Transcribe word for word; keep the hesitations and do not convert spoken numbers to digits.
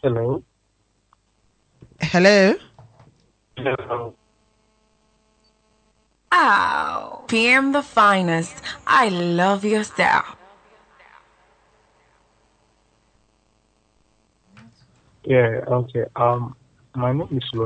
Hello. Hello. Hello. Wow. P M the finest. I love your style. Yeah. Okay. Um, my name is